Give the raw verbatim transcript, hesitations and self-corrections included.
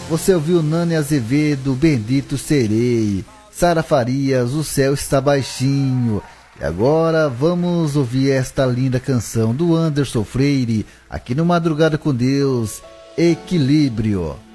Você ouviu Nani Azevedo, Bendito Serei. Sara Farias, O Céu Está Baixinho. E agora vamos ouvir esta linda canção do Anderson Freire, aqui no Madrugada com Deus, Equilíbrio.